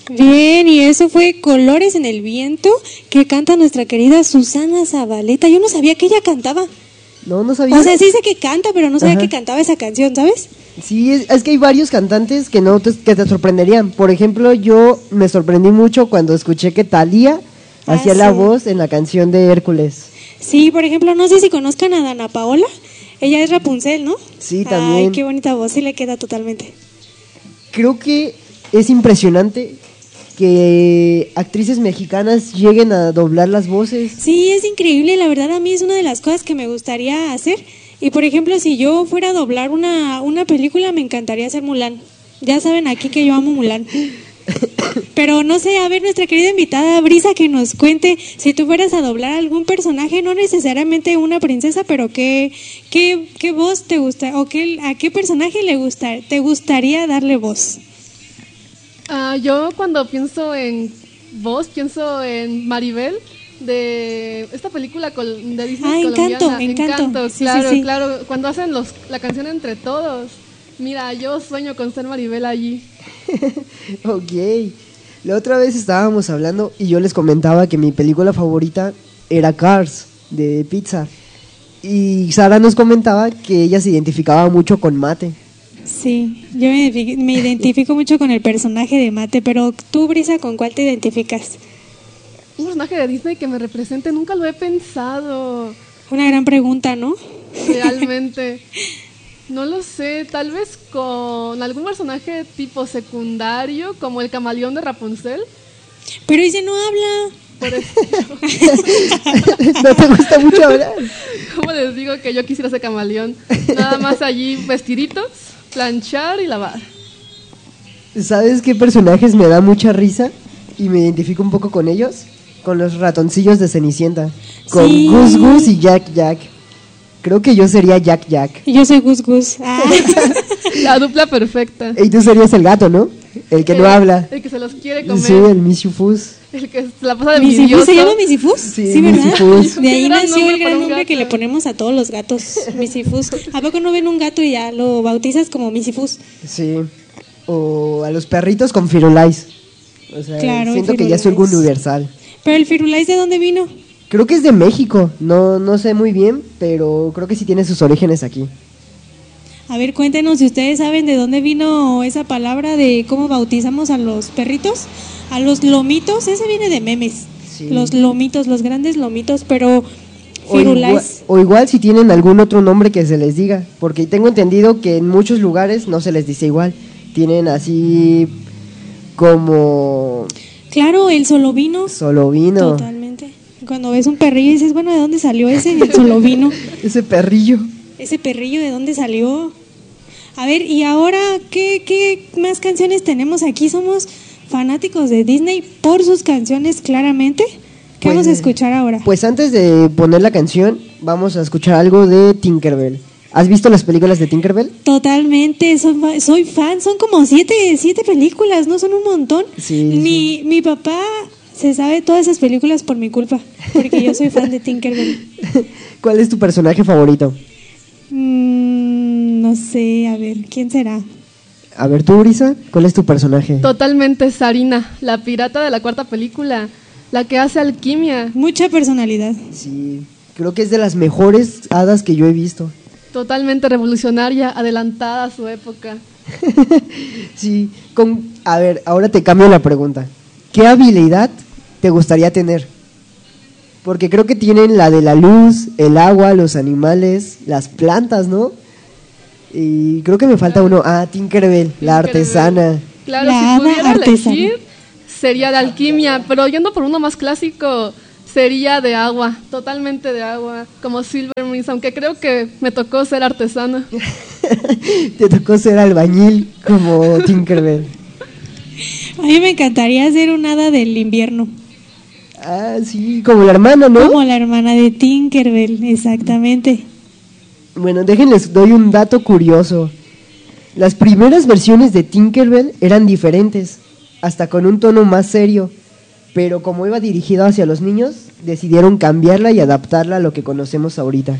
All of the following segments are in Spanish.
Bien, y eso fue Colores en el Viento, que canta nuestra querida Susana Zabaleta. Yo no sabía que ella cantaba. No sabía. O sea, sí sé que canta, pero no sabía Ajá. que cantaba esa canción, ¿sabes? Sí, es que hay varios cantantes que que te sorprenderían. Por ejemplo, yo me sorprendí mucho cuando escuché que Thalía hacía la sí. voz en la canción de Hércules. Sí, por ejemplo, no sé si conozcan a Dana Paola. Ella es Rapunzel, ¿no? Sí, también. Ay, qué bonita voz, sí le queda totalmente. Creo que es impresionante que actrices mexicanas lleguen a doblar las voces. Sí, es increíble, la verdad a mí es una de las cosas que me gustaría hacer. Y por ejemplo, si yo fuera a doblar una película, me encantaría hacer Mulan. Ya saben aquí que yo amo Mulan. Pero no sé, a ver, nuestra querida invitada Brisa, que nos cuente si tú fueras a doblar algún personaje, no necesariamente una princesa, pero qué voz te gusta, o a qué personaje te gustaría darle voz. Yo cuando pienso en voz, pienso en Maribel, de esta película de Disney colombiana. Encanto. Sí, Claro, sí. claro, cuando hacen la canción Entre Todos. Mira, yo sueño con ser Maribel allí. Ok. La otra vez estábamos hablando y yo les comentaba que mi película favorita era Cars, de Pixar. Y Sara nos comentaba que ella se identificaba mucho con Mate. Sí, yo me identifico mucho con el personaje de Mate, pero tú, Brisa, ¿con cuál te identificas? Un personaje de Disney que me represente, nunca lo he pensado. Una gran pregunta, ¿no? Realmente. No lo sé, tal vez con algún personaje tipo secundario, como el camaleón de Rapunzel. Pero ese no habla. Por eso, ¿No te gusta mucho hablar? ¿cómo les digo que yo quisiera ser camaleón? Nada más allí vestiditos, planchar y lavar. ¿Sabes qué personajes me da mucha risa? Y me identifico un poco con ellos. Con los ratoncillos de Cenicienta. Con Sí. Gus Gus y Jack Jack. Creo que yo sería Jack Jack. Y yo soy Gus Gus. Ah. La dupla perfecta. Y tú serías el gato, ¿no? El que no habla. El que se los quiere comer. Sí, el Mischievous. El que se la pasa de ¿Misifus? envidioso. ¿Se llama Misifus? Sí, ¿verdad? Misifus. De ahí Qué gran nació nombre el gran para un nombre que gato. le ponemos a todos los gatos. Misifus. ¿A poco no ven un gato y ya lo bautizas como Misifus? Sí. O a los perritos con Firulais. O sea, Claro, siento que ya es algo Firulais. universal. ¿Pero el Firulais de dónde vino? Creo que es de México. No sé muy bien, pero creo que sí tiene sus orígenes aquí. A ver, cuéntenos si ustedes saben de dónde vino esa palabra de cómo bautizamos a los perritos, a los lomitos. Ese viene de memes. Sí. Los lomitos, los grandes lomitos, pero O igual, Firulais. o igual si tienen algún otro nombre que se les diga, porque tengo entendido que en muchos lugares no se les dice igual. Tienen así como Claro, el solovino. solovino, Totalmente. Cuando ves un perrillo y dices, bueno, ¿de dónde salió ese? El solovino. ese perrillo. Ese perrillo, ¿de dónde salió? A ver, y ahora, ¿qué más canciones tenemos aquí? Somos fanáticos de Disney por sus canciones, claramente. ¿Qué Pues, vamos a escuchar ahora? Pues antes de poner la canción, vamos a escuchar algo de Tinkerbell. ¿Has visto las películas de Tinkerbell? Totalmente, soy fan. Son como siete películas, ¿no? Son un montón. Sí, Mi papá se sabe todas esas películas por mi culpa, porque yo soy fan de Tinkerbell. ¿Cuál es tu personaje favorito? No sé, a ver, ¿quién será? A ver, tú, Brisa, ¿cuál es tu personaje? Totalmente Sarina, la pirata de la cuarta película, la que hace alquimia. Mucha personalidad. Sí, creo que es de las mejores hadas que yo he visto. Totalmente revolucionaria, adelantada a su época. Sí, a ver, ahora te cambio la pregunta. ¿Qué habilidad te gustaría tener? Porque creo que tienen la de la luz, el agua, los animales, las plantas, ¿no? Y creo que me falta uno. Tinkerbell, la artesana. Claro, La si hada pudiera artesana. elegir, sería de alquimia, pero yendo por uno más clásico, sería de agua, totalmente de agua, como Silvermist, aunque creo que me tocó ser artesana. Te tocó ser albañil como Tinkerbell. A mí me encantaría ser un hada del invierno, Sí, como la hermana, ¿no? como la hermana de Tinkerbell, exactamente. Bueno, déjenles, doy un dato curioso. Las primeras versiones de Tinkerbell eran diferentes, hasta con un tono más serio, pero como iba dirigido hacia los niños, decidieron cambiarla y adaptarla a lo que conocemos ahorita.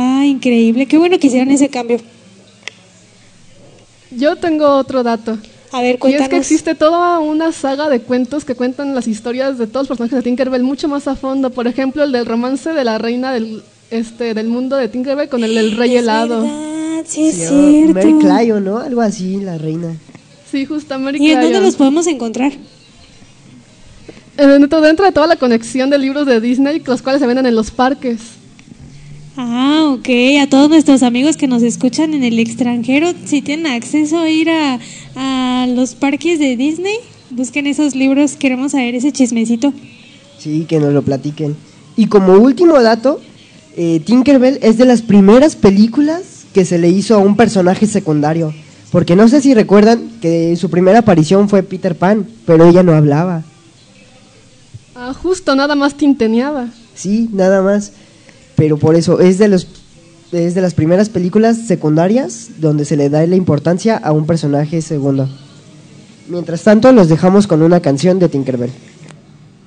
Increíble, qué bueno que hicieran ese cambio. Yo tengo otro dato. A ver, Y cuéntanos. es que existe toda una saga de cuentos que cuentan las historias de todos los personajes de Tinkerbell mucho más a fondo. Por ejemplo, el del romance de la reina del mundo de Tinkerbell con el del rey helado. Verdad, sí es Se llama cierto. Mary Clio, ¿no? Algo así, la reina. Sí, justamente. ¿Y en dónde los podemos encontrar? Dentro de toda la colección de libros de Disney, los cuales se venden en los parques. Ah, ok. A todos nuestros amigos que nos escuchan en el extranjero, si tienen acceso a ir a los parques de Disney, busquen esos libros, queremos saber ese chismecito. Sí, que nos lo platiquen. Y como último dato, Tinkerbell es de las primeras películas que se le hizo a un personaje secundario. Porque no sé si recuerdan que su primera aparición fue Peter Pan, pero ella no hablaba. Ah, justo, nada más tinteneaba. Sí, nada más. Pero por eso es de las primeras películas secundarias donde se le da la importancia a un personaje segundo. Mientras tanto, los dejamos con una canción de Tinkerbell.